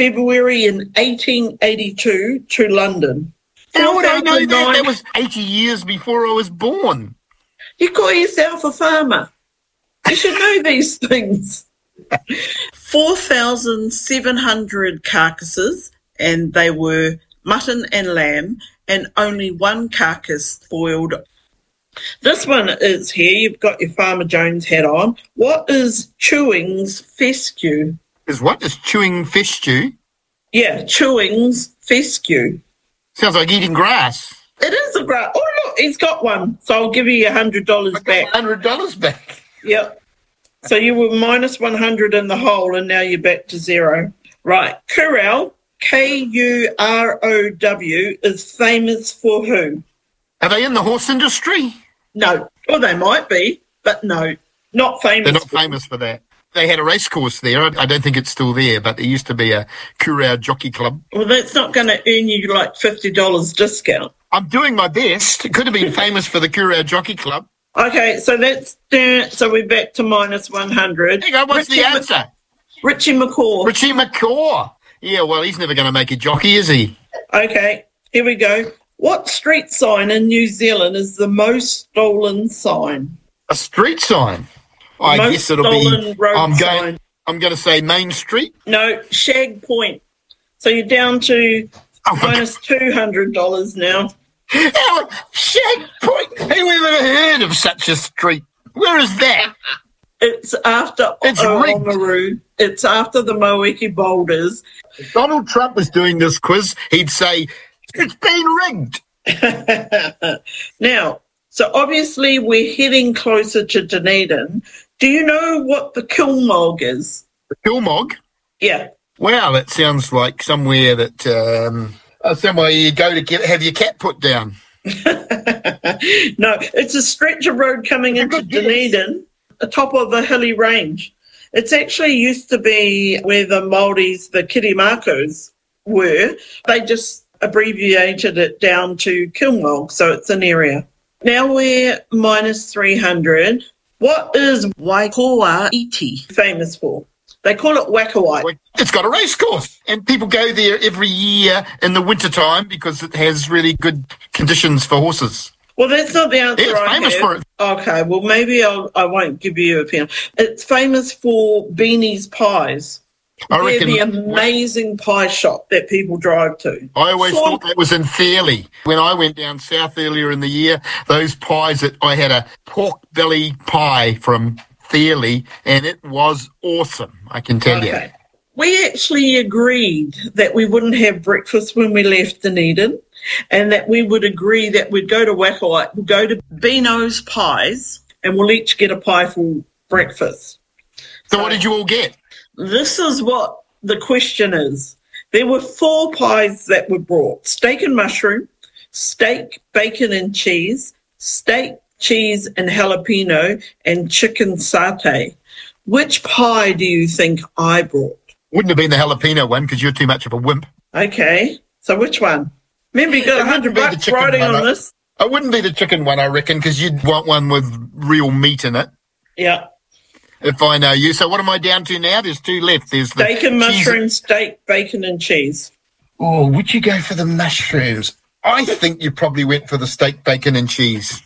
February in 1882 to London. How would I know that? 2009 That was 80 years before I was born. You call yourself a farmer. You should know these things. 4,700 carcasses, and they were mutton and lamb, and only one carcass boiled. This one is here. You've got your Farmer Jones hat on. What is Chewing's fescue? Is what? Is chewing fish stew? Yeah, Chewing's fescue. Sounds like eating grass. It is a great. Oh, look, he's got one. So I'll give you $100 back. $100 back. Yep. So you were minus 100 in the hole, and now you're back to zero. Right. Kurow, Kurow, is famous for who? Are they in the horse industry? No. Well, they might be, but no. Not famous. They're not famous for that. They had a race course there. I don't think it's still there, but there used to be a Kurow Jockey Club. Well, that's not going to earn you like $50 discount. I'm doing my best. It could have been famous for the Kurow Jockey Club. Okay, so that's so we're back to minus 100. Hang on, what's the answer? Richie McCaw. Richie McCaw. Yeah, well, he's never going to make a jockey, is he? Okay, here we go. What street sign in New Zealand is the most stolen sign? A street sign. I Most guess it'll stolen be. road sign. I'm going to say Main Street. No, Shag Point. So you're down to minus $200 now. Oh, Shag Point. Who ever heard of such a street? Where is that? It's after Oamaru. It's after the Moeki Boulders. If Donald Trump was doing this quiz, he'd say, it's been rigged. Now, so obviously we're heading closer to Dunedin. Do you know what the Kilmog is? The Kilmog? Yeah. Wow, that sounds like somewhere that somewhere you go to have your cat put down. No, it's a stretch of road coming into Dunedin, atop of a hilly range. It's actually used to be where the Māoris, the Kirimakos, were. They just abbreviated it down to Kilmog, so it's an area. Now we're minus 300. What is Waikoa Iti famous for? They call it Wakawai. It's got a race course, and people go there every year in the wintertime because it has really good conditions for horses. Well, that's not the answer. It's famous for it. Okay, well, maybe I won't give you a pen. It's famous for Beanie's pies. They're the amazing pie shop that people drive to. I always thought that was in Fairlie. When I went down south earlier in the year, those pies, I had a pork belly pie from Fairlie, and it was awesome, I can tell you. We actually agreed that we wouldn't have breakfast when we left Dunedin, and that we would agree that we'd go to Wakawai, we'd go to Beano's Pies, and we'll each get a pie for breakfast. So what did you all get? This is what the question is. There were 4 pies that were brought: steak and mushroom, steak, bacon and cheese, steak, cheese and jalapeno, and chicken satay. Which pie do you think I brought? Wouldn't have been the jalapeno one because you're too much of a wimp. Okay, so which one? Remember, you got $100 riding on this. It wouldn't be the chicken one, I reckon, because you'd want one with real meat in it. Yeah. If I know you. So what am I down to now? There's 2 left. There's the steak and mushroom, steak, bacon and cheese. Oh, would you go for the mushrooms? I think you probably went for the steak, bacon and cheese.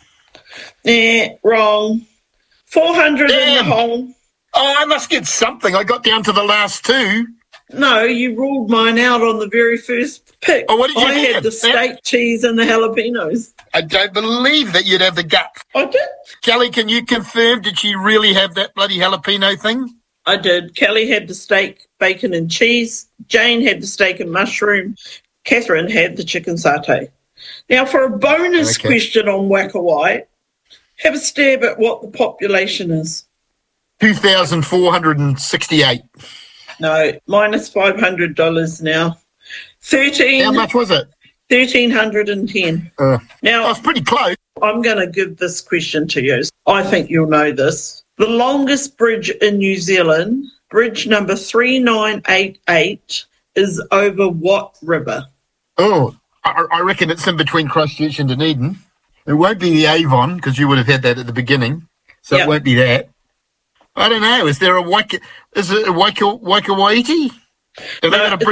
Wrong. 400 in the hole. Oh, I must get something. I got down to the last 2. No, you ruled mine out on the very first pick. Oh, what did you I had the steak, cheese and the jalapenos. I don't believe that you'd have the guts. I did. Kelly, can you confirm, did she really have that bloody jalapeno thing? I did. Kelly had the steak, bacon and cheese. Jane had the steak and mushroom. Catherine had the chicken satay. Now, for a bonus question on Wakawai, have a stab at what the population is. 2,468. No, minus $500 now. How much was it? 1,310. Now, it's pretty close. I'm going to give this question to you. I think you'll know this. The longest bridge in New Zealand, bridge number 3988, is over what river? Oh, I reckon it's in between Christchurch and Dunedin. It won't be the Avon, because you would have had that at the beginning. So It won't be that. I don't know. Is there a Waikawaiti?